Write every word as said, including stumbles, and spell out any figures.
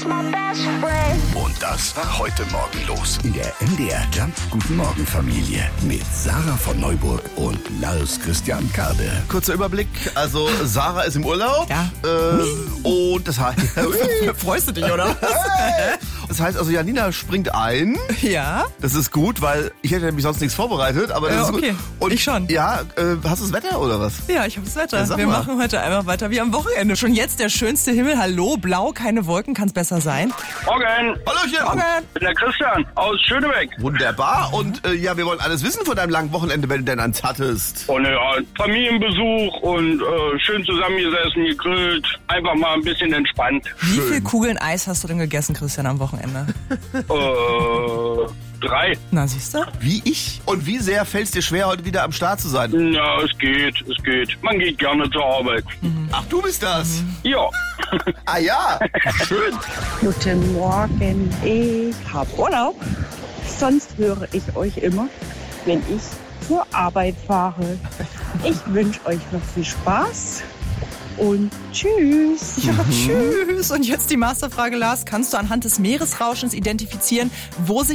Und das war heute Morgen los in der M D R Jump Guten Morgen Familie mit Sarah von Neuburg und Lars Christian Kade. Kurzer Überblick, also Sarah ist im Urlaub. Ja. Äh, und das heißt... Freust du dich, oder? Das heißt also, Janina springt ein. Ja. Das ist gut, weil ich hätte nämlich sonst nichts vorbereitet. Aber das Ja, ist okay. gut. Und Ich schon. Ja, äh, hast du das Wetter oder was? Ja, ich habe das Wetter. Ja, sag Wir mal. machen heute einmal weiter wie am Wochenende. Schon jetzt der schönste Himmel. Hallo, blau, keine Wolken, kann's besser sein. Morgen, Hallöchen. Morgen. ich bin der Christian aus Schönebeck. Wunderbar. Und äh, ja, wir wollen alles wissen von deinem langen Wochenende, wenn du denn eins hattest. Und ja, Familienbesuch und äh, schön zusammengesessen, gegrillt, einfach mal ein bisschen entspannt. Wie viel Kugeln Eis hast du denn gegessen, Christian, am Wochenende? Äh, drei. Na, siehst du? Wie ich. Und wie sehr fällt es dir schwer, heute wieder am Start zu sein? Ja, es geht, es geht. Man geht gerne zur Arbeit. Ach, du bist das. Ja. Ah ja, schön. Guten Morgen, ich habe Urlaub. Sonst höre ich euch immer, wenn ich zur Arbeit fahre. Ich wünsche euch noch viel Spaß und tschüss. Ja, tschüss. Und jetzt die Masterfrage, Lars. Kannst du anhand des Meeresrauschens identifizieren, wo sich